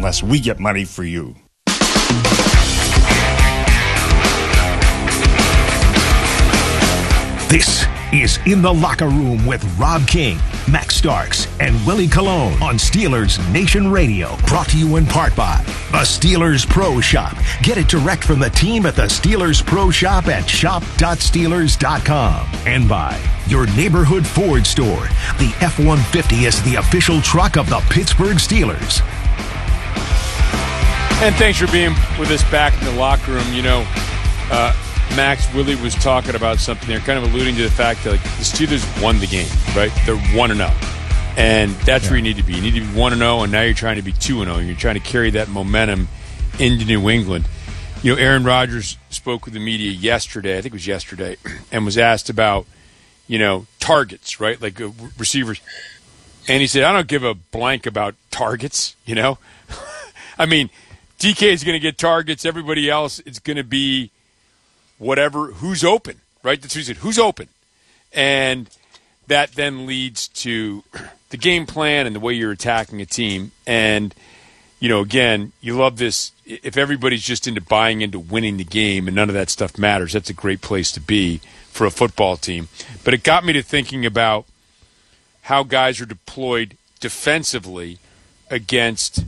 unless we get money for you. This is In the Locker Room with Rob King, Max Starks, and Willie Colon on Steelers Nation Radio. Brought to you in part by the Steelers Pro Shop. Get it direct from the team at the Steelers Pro Shop at shop.steelers.com. And by your neighborhood Ford store. The F-150 is the official truck of the Pittsburgh Steelers. And thanks for being with us back in the locker room. You know, Max, Willie was talking about something there, kind of alluding to the fact that the Steelers won the game, right? They're 1-0. And that's where you need to be. You need to be 1-0, and now you're trying to be 2-0. And you're trying to carry that momentum into New England. You know, Aaron Rodgers spoke with the media yesterday, I think it was yesterday, and was asked about, you know, targets, right? Like receivers. And he said, I don't give a blank about targets, you know? I mean, DK is going to get targets. Everybody else is going to be whatever, who's open, right? That's what he said, who's open. And that then leads to the game plan and the way you're attacking a team. And, you know, again, you love this. If everybody's just into buying into winning the game and none of that stuff matters, that's a great place to be for a football team. But it got me to thinking about how guys are deployed defensively against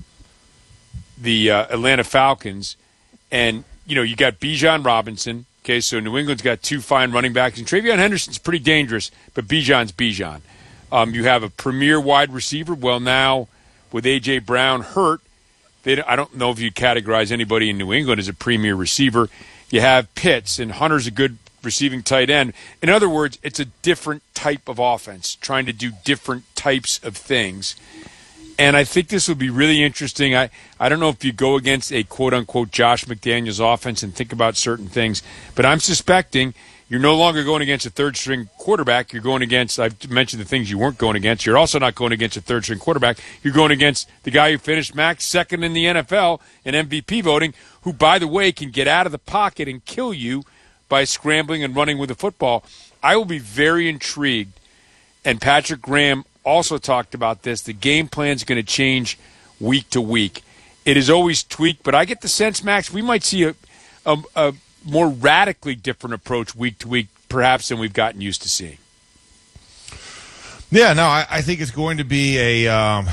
the Atlanta Falcons. And, you know, you got Bijan Robinson. Okay, so New England's got two fine running backs. And TreVeyon Henderson's pretty dangerous, but Bijan's Bijan. You have a premier wide receiver. Well, now with A.J. Brown hurt, I don't know if you categorize anybody in New England as a premier receiver. You have Pitts, and Hunter's a good receiving tight end. In other words, it's a different type of offense, trying to do different types of things. And I think this will be really interesting. I don't know if you go against a quote-unquote Josh McDaniels offense and think about certain things, but I'm suspecting you're no longer going against a third-string quarterback. You're going against, I've mentioned the things you weren't going against. You're also not going against a third-string quarterback. You're going against the guy who finished Max second in the NFL in MVP voting, who, by the way, can get out of the pocket and kill you by scrambling and running with the football. I will be very intrigued, and Patrick Graham also talked about this. The game plan is going to change week to week. It is always tweaked, but I get the sense, Max, we might see a more radically different approach week to week, perhaps, than we've gotten used to seeing. Yeah, no, I think it's going to be a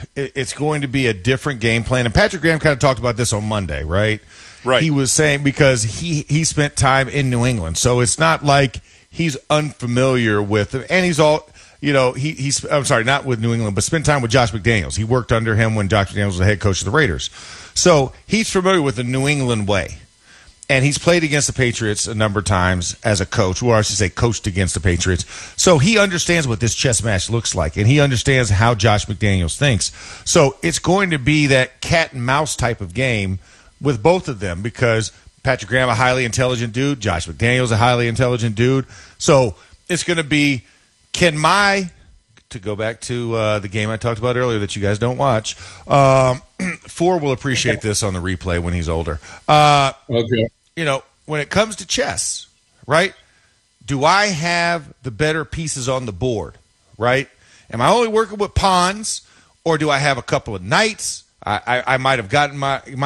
different game plan. And Patrick Graham kind of talked about this on Monday, right? Right. He was saying because he spent time in New England, so it's not like he's unfamiliar with it, and he's all. You know, he's I'm sorry, not with New England, but spent time with Josh McDaniels. He worked under him when Josh McDaniels was the head coach of the Raiders. So he's familiar with the New England way. And he's played against the Patriots a number of times as a coach, or I should say coached against the Patriots. So he understands what this chess match looks like, and he understands how Josh McDaniels thinks. So it's going to be that cat and mouse type of game with both of them because Patrick Graham, a highly intelligent dude, Josh McDaniels, a highly intelligent dude. So it's going to be to go back to the game I talked about earlier that you guys don't watch, Ford will appreciate this on the replay when he's older. Okay. You know, when it comes to chess, right, do I have the better pieces on the board, right? Am I only working with pawns, or do I have a couple of knights? I might have gotten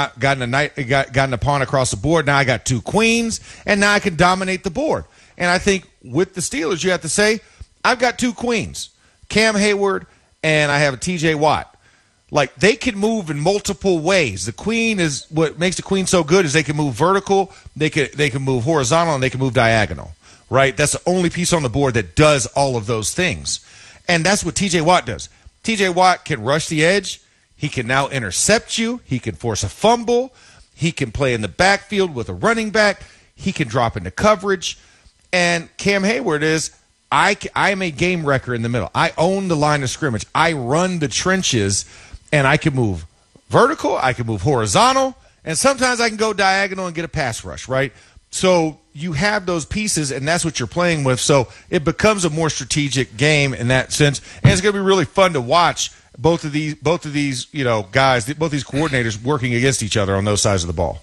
a pawn across the board. Now I got two queens, and now I can dominate the board. And I think with the Steelers, you have to say, I've got two queens, Cam Hayward, and I have a TJ Watt. Like, they can move in multiple ways. The queen is what makes the queen so good is they can move vertical, they can move horizontal, and they can move diagonal, right? That's the only piece on the board that does all of those things. And that's what TJ Watt does. TJ Watt can rush the edge. He can now intercept you. He can force a fumble. He can play in the backfield with a running back. He can drop into coverage. And Cam Hayward is, I'm a game wrecker in the middle. I own the line of scrimmage. I run the trenches, and I can move vertical. I can move horizontal, and sometimes I can go diagonal and get a pass rush, right? So you have those pieces, and that's what you're playing with. So it becomes a more strategic game in that sense, and it's going to be really fun to watch both of these guys, both these coordinators working against each other on those sides of the ball.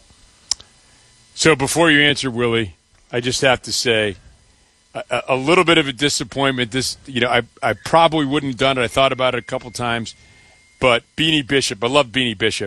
So before you answer, Willie, I just have to say, a little bit of a disappointment. I probably wouldn't have done it. I thought about it a couple times. But Beanie Bishop, I love Beanie Bishop.